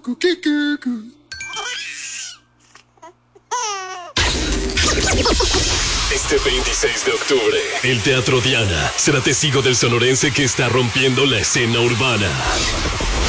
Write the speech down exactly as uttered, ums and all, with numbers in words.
Este veintiséis de octubre, el Teatro Diana será testigo del sonorense que está rompiendo la escena urbana.